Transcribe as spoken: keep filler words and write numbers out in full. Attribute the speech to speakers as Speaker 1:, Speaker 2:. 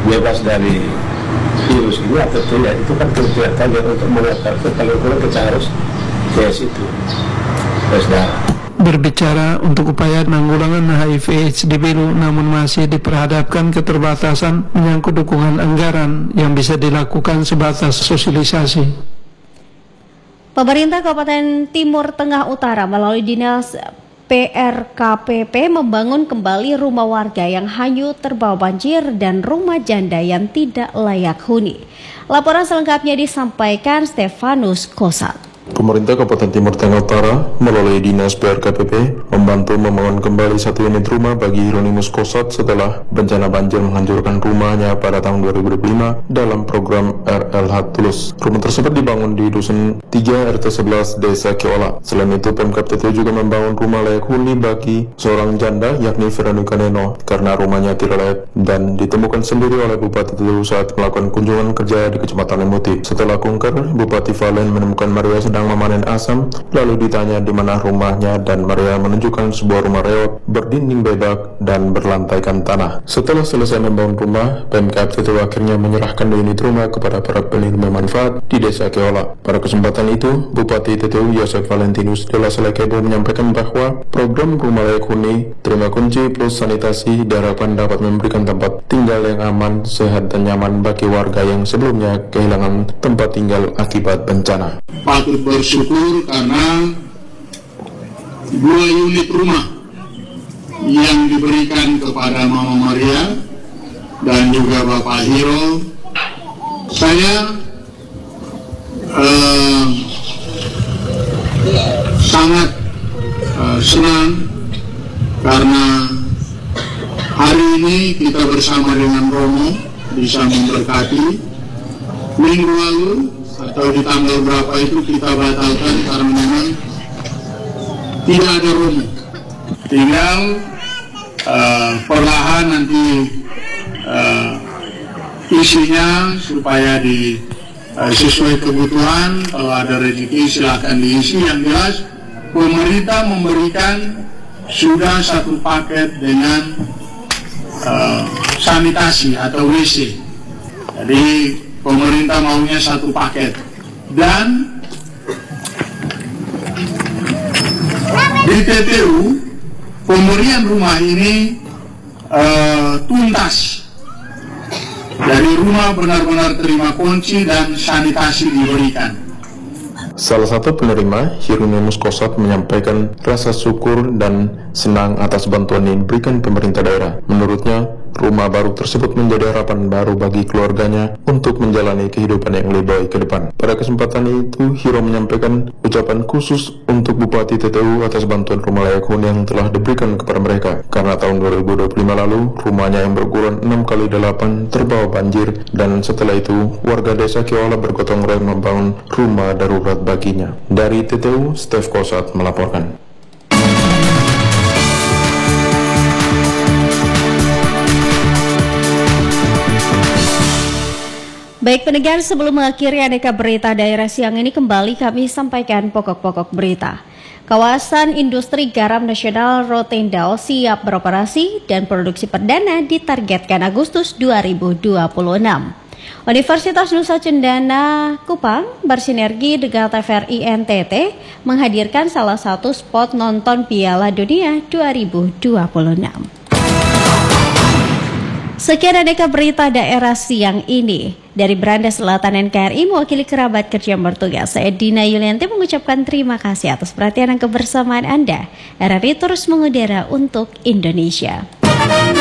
Speaker 1: bebas dari virus ini atau tidak, itu kan tidak tahu untuk mengatakan kalau kita harus tes itu tes darah.
Speaker 2: Berbicara untuk upaya penanggulangan H I V AIDS di Belu, namun masih diperhadapkan keterbatasan menyangkut dukungan anggaran yang bisa dilakukan sebatas sosialisasi.
Speaker 3: Pemerintah Kabupaten Timur Tengah Utara melalui Dinas P R K P P membangun kembali rumah warga yang hanyut terbawa banjir dan rumah janda yang tidak layak huni. Laporan selengkapnya disampaikan Stefanus Kosat.
Speaker 4: Pemerintah Kabupaten Timur Tengah Utara melalui Dinas P R K P P membantu membangun kembali satu unit rumah bagi Hieronymus Kosat setelah bencana banjir menghancurkan rumahnya pada tahun dua ribu dua puluh lima dalam program R L H Tulus. Rumah tersebut dibangun di Dusun tiga R T sebelas Desa Kiola. Selain itu, Pemkab T T U juga membangun rumah layak huni bagi seorang janda yakni Veronica Neno karena rumahnya tidak layak dan ditemukan sendiri oleh Bupati T T U saat melakukan kunjungan kerja di Kecamatan Lemuti. Setelah kunker, Bupati Valen menemukan Maria sedang memanen asam, lalu ditanya di mana rumahnya dan Maria menunjukkan sebuah rumah reot berdinding bebak dan berlantaikan tanah. Setelah selesai membangun rumah, Pemkab T T U akhirnya menyerahkan unit rumah kepada para penerima manfaat di Desa Keola. Pada kesempatan itu, Bupati T T U Yosef Valentinus de la Selekebo menyampaikan bahwa program rumah layak huni, terima kunci plus sanitasi diharapkan dapat memberikan tempat tinggal yang aman, sehat dan nyaman bagi warga yang sebelumnya kehilangan tempat tinggal akibat bencana.
Speaker 5: Patut bersyukur karena dua unit rumah yang diberikan kepada Mama Maria dan juga Bapak Hiro, saya eh, sangat eh, senang karena hari ini kita bersama dengan Romo bisa memberkati. Minggu lalu atau di tanggal berapa itu kita batalkan karena memang tidak ada Romo. Tinggal uh, perlahan nanti uh, isinya supaya di uh, sesuai kebutuhan. Kalau ada rezeki silakan diisi. Yang jelas pemerintah memberikan sudah satu paket dengan uh, sanitasi atau W C. Jadi pemerintah maunya satu paket dan di T T U pemberian rumah ini uh, tuntas. Dari rumah benar-benar terima kunci dan sanitasi diberikan.
Speaker 4: Salah satu penerima, Hieronymus Kosat, menyampaikan rasa syukur dan senang atas bantuan yang diberikan pemerintah daerah. Menurutnya, rumah baru tersebut menjadi harapan baru bagi keluarganya untuk menjalani kehidupan yang lebih baik ke depan. Pada kesempatan itu, Hiro menyampaikan ucapan khusus untuk Bupati T T U atas bantuan rumah layak huni yang telah diberikan kepada mereka. Karena tahun dua ribu dua puluh lima lalu, rumahnya yang berukuran enam kali delapan terbawa banjir, dan setelah itu, warga desa Kiola bergotong royong membangun rumah darurat baginya. Dari T T U, Stef Kosat melaporkan.
Speaker 3: Baik pendengar, sebelum mengakhiri aneka berita daerah siang ini, kembali kami sampaikan pokok-pokok berita. Kawasan Industri Garam Nasional Rotendao siap beroperasi dan produksi perdana ditargetkan Agustus dua ribu dua puluh enam. Universitas Nusa Cendana Kupang bersinergi dengan T V R I N T T menghadirkan salah satu spot nonton Piala Dunia dua ribu dua puluh enam. Sekian aneka berita daerah siang ini. Dari Beranda Selatan N K R I mewakili kerabat kerja yang bertugas, saya Dina Yulianti mengucapkan terima kasih atas perhatian dan kebersamaan Anda. R R I terus mengudara untuk Indonesia.